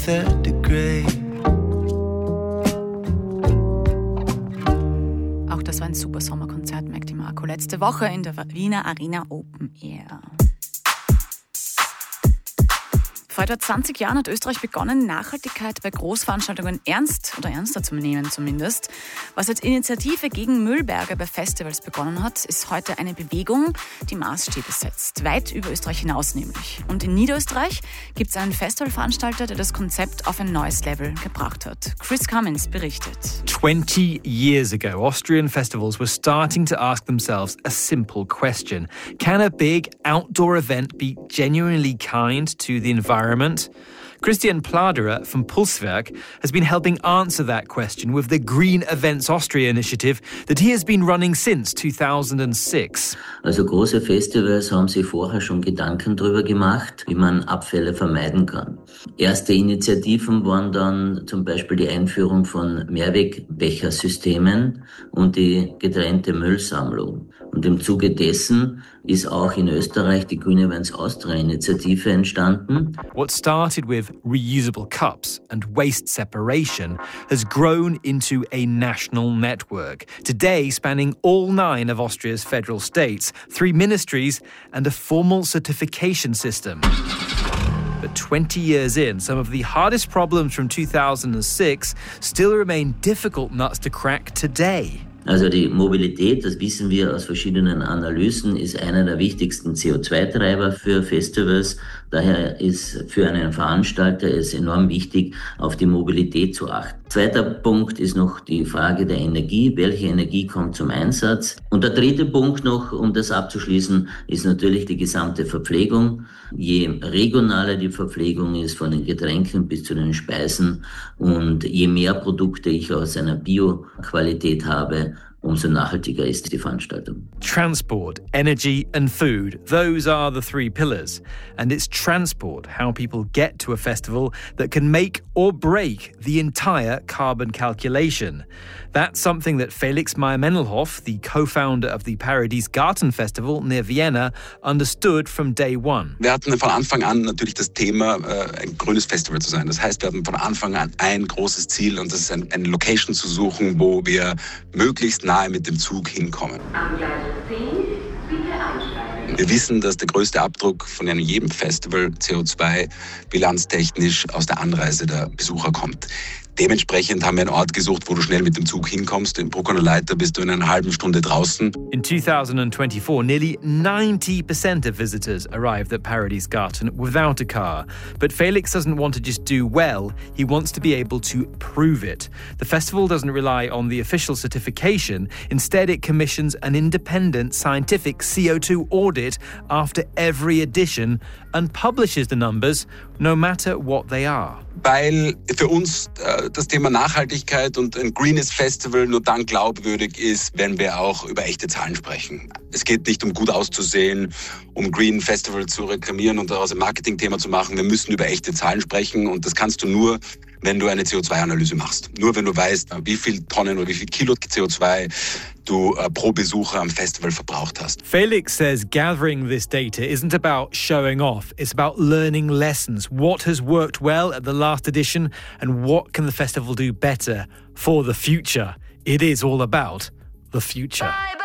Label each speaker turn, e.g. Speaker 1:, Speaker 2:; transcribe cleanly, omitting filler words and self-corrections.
Speaker 1: third degree.
Speaker 2: Auch das war ein super Sommerkonzert, merkt die Marco. Letzte Woche in der Wiener Arena Open Air. Vor etwa 20 Jahren hat Österreich begonnen, Nachhaltigkeit bei Großveranstaltungen ernster zu nehmen zumindest. Was als Initiative gegen Müllberge bei Festivals begonnen hat, ist heute eine Bewegung, die Maßstäbe setzt. Weit über Österreich hinaus nämlich. Und in Niederösterreich gibt es einen Festivalveranstalter, der das Konzept auf ein neues Level gebracht hat. Chris Cummins berichtet.
Speaker 3: 20 years ago, Austrian festivals were starting to ask themselves a simple question. Can a big outdoor event be genuinely kind to the environment? Christian Pladerer from Pulswerk has been helping answer that question with the Green Events Austria initiative that he has been running since 2006.
Speaker 4: Also große Festivals haben sich vorher schon Gedanken darüber gemacht, wie man Abfälle vermeiden kann. Erste Initiativen waren dann zum Beispiel die Einführung von Mehrwegbechersystemen und die getrennte Müllsammlung. Und im Zuge dessen ist auch in Österreich die Green Events Austria Initiative entstanden.
Speaker 3: What started with reusable cups and waste separation has grown into a national network, today spanning all 9 of Austria's federal states, 3 ministries and a formal certification system. But 20 years in, some of the hardest problems from 2006 still remain difficult nuts to crack today.
Speaker 4: Also die Mobilität, das wissen wir aus verschiedenen Analysen, ist einer der wichtigsten CO2-Treiber für Festivals. Daher ist für einen Veranstalter es enorm wichtig, auf die Mobilität zu achten. Zweiter Punkt ist noch die Frage der Energie. Welche Energie kommt zum Einsatz? Und der dritte Punkt noch, um das abzuschließen, ist natürlich die gesamte Verpflegung. Je regionaler die Verpflegung ist, von den Getränken bis zu den Speisen, und je mehr Produkte ich aus einer Bio-Qualität habe, umso nachhaltiger ist die Veranstaltung.
Speaker 3: Transport, energy and food, those are the 3 pillars. And it's transport, how people get to a festival, that can make or break the entire carbon calculation. That's something that Felix Meyer-Mendelhoff, the co-founder of the Paradies Garten Festival near Vienna, understood from day one.
Speaker 5: Wir hatten von Anfang an natürlich das Thema, ein grünes Festival zu sein. Das heißt, wir hatten von Anfang an ein großes Ziel, und das ist eine Location zu suchen, wo wir möglichst nahe mit dem Zug hinkommen. Wir wissen, dass der größte Abdruck von jedem Festival CO2 bilanztechnisch aus der Anreise der Besucher kommt. Dementsprechend haben wir einen Ort gesucht, wo du schnell mit dem Zug hinkommst. In Bruck an der Leiter bist du in einer halben Stunde draußen.
Speaker 3: In 2024, nearly 90% of visitors arrived at Paradies Garten without a car. But Felix doesn't want to just do well, he wants to be able to prove it. The festival doesn't rely on the official certification. Instead, it commissions an independent scientific CO2 audit after every edition and publishes the numbers, no matter what they are.
Speaker 5: Weil für uns das Thema Nachhaltigkeit und ein greenes Festival nur dann glaubwürdig ist, wenn wir auch über echte Zahlen sprechen. Es geht nicht um gut auszusehen, um Green Festival zu reklamieren und daraus ein Marketingthema zu machen. Wir müssen über echte Zahlen sprechen, und das kannst du nur, wenn du eine CO2-Analyse machst. Nur wenn du weißt, wie viel Tonnen oder wie viel Kilo CO2 du pro Besucher am Festival verbraucht hast.
Speaker 3: Felix says gathering this data isn't about showing off, it's about learning lessons. What has worked well at the last edition and what can the festival do better for the future? It is all about the future.
Speaker 6: Bye, bye.